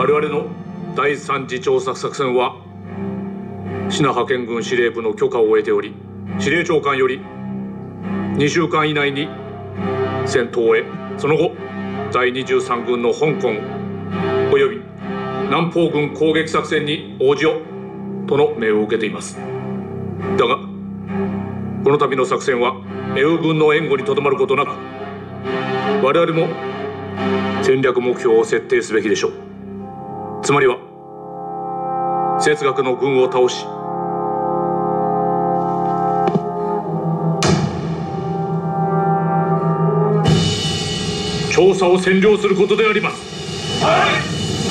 我々の第3次調査作戦はシナ派遣軍司令部の許可を得ており、司令長官より2週間以内に戦闘を終え、その後第23軍の香港および南方軍攻撃作戦に応じよとの命を受けています。だがこの度の作戦はエウ軍の援護にとどまることなく、我々も戦略目標を設定すべきでしょう。つまりは哲学の軍を倒し、調査を占領することであります。はい。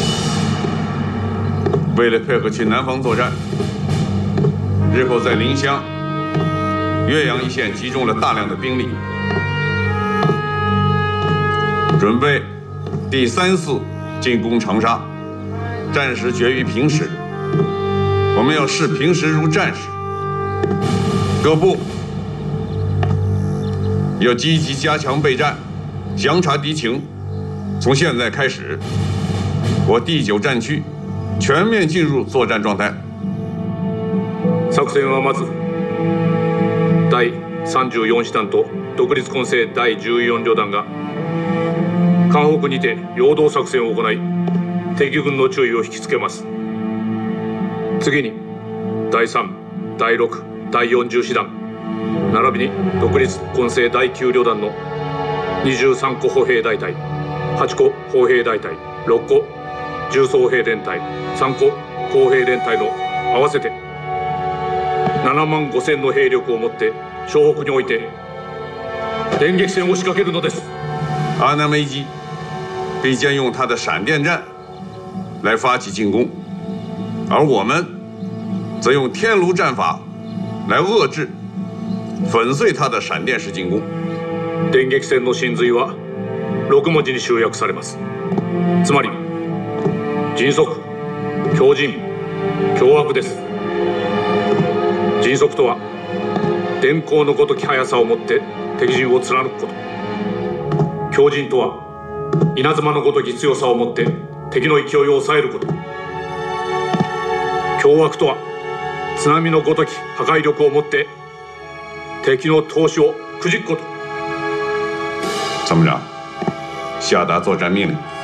为了配合去南方作战，日后在临湘、岳阳一线集中了大量的兵力，准备第3次进攻长沙，战时决于平时。我们要视平时如战时，各部要积极加强备战，详查敌情。从现在开始，我第9战区全面进入作战状態。 作戦はまず第34師団と独立混成第14旅団が関北にて陽動作戦を行い、敵軍の注意を引きつけます。次に第3、第6、第40師団並びに独立混成第9旅団の23個歩兵大隊、8個砲兵大隊、6個重装兵連隊、3個工兵連隊の合わせて7万5千の兵力を持って湘北において電撃戦を仕掛けるのです。 阿南梅基必将用他的闪电战来发起进攻，而我们则用天炉战法来遏制、粉碎他的闪電式進攻。 電撃戦の真髄は6文字に集約されます。つまり迅速、強靭、凶悪です。迅速とは電光のごとき速さをもって敵陣を貫くこと。強靭とは稲妻のごとき強さをもって敵の勢いを抑えること。凶悪とは津波のごとき破壊力をもって敵の投資をくじくこと。 参谋长，下达作战命令。